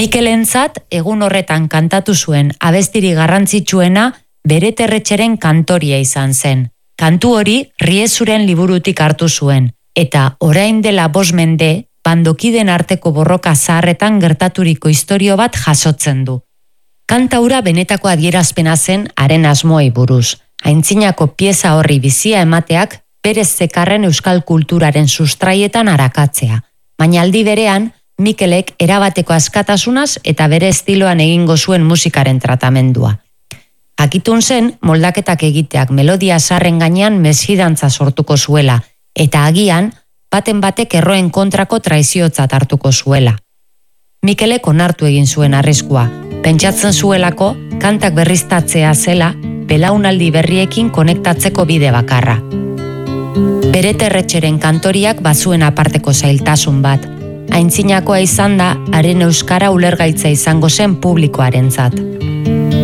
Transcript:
Mikelentzat egun horretan kantatu zuen abestiri garrantzitsuena Bere Terretxeren kantoria izan zen. Kantu hori Riezuren liburutik hartu zuen, eta orain dela 5 mende, bandokiden arteko borroka zaharretan gertaturiko istorio bat jasotzen du. Kanta hura benetako adierazpena zen haren asmoei buruz. Aintzinako pieza horri bizia emateak berez zekarren euskal kulturaren sustraietan arakatzea. Baina aldi berean, Mikelek erabateko askatasunaz eta bere estiloan egingo zuen musikaren tratamendua. Jakitun zen, moldaketak egiteak melodia zaharren gainean mesfidantza sortuko zuela, eta agian, baten batek erroen kontrako traiziotzat hartuko zuela. Mikelek onartu egin zuen arriskua, pentsatzen zuelako kantak berriztatzea zela belaunaldi berriekin konektatzeko bide bakarra. Bere Terretxeren kantoriak bazuen aparteko zailtasun bat, aintzinakoa izan da haren euskara ulergaitza izango zen publikoarentzat.